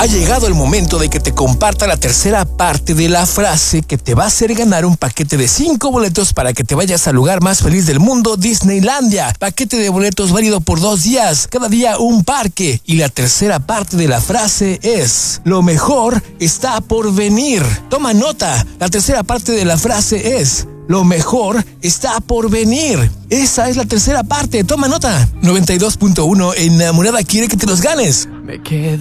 Ha llegado el momento de que te comparta la tercera parte de la frase que te va a hacer ganar un paquete de 5 boletos para que te vayas al lugar más feliz del mundo, Disneylandia. Paquete de boletos válido por 2 días, cada día un parque. Y la tercera parte de la frase es: lo mejor está por venir. Toma nota, la tercera parte de la frase es: lo mejor está por venir. Esa es la tercera parte, toma nota. 92.1 Enamorada quiere que te los ganes. Me quedo